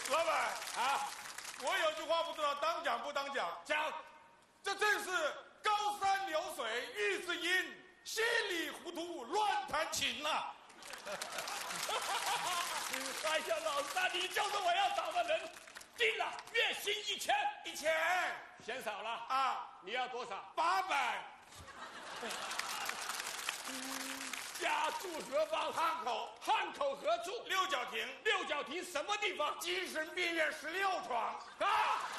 老板啊， 我有句话不知道当讲不当讲， 讲， 这正是高山流水遇知音，稀里糊涂乱弹琴呐、 哎呀，老三，你就是我要找的人，定了，月薪1000， 1000 嫌少了啊， 你要多少 ？800。 家住何方？ 汉口汉口何处？ 六角亭， 六角亭什么地方？ 精神病院16床。 啊！